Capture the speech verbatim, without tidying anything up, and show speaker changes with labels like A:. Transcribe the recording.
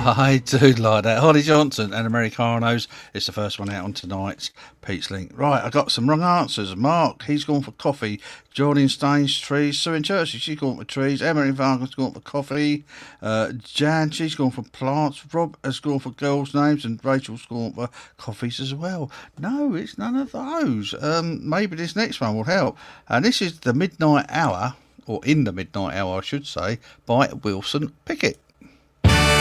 A: I do like that. Holly Johnson and Americanos. It's the first one out on tonight's Pete's Link. Right, I got some wrong answers. Mark, he's gone for coffee. Jordan Staines, trees. Sue in Church, she's gone for trees. Emily Vargas gone for coffee. Uh, Jan, she's gone for plants. Rob has gone for girls' names, and Rachel's gone for coffees as well. No, it's none of those. Um, maybe this next one will help. And this is The Midnight Hour, or In the Midnight Hour, I should say, by Wilson Pickett.